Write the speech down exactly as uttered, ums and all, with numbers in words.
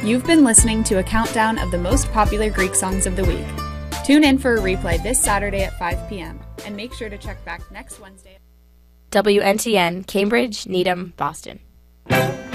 You've been listening to a countdown of the most popular Greek songs of the week. Tune in for a replay this Saturday at five p.m. and make sure to check back next Wednesday. W N T N, Cambridge, Needham, Boston.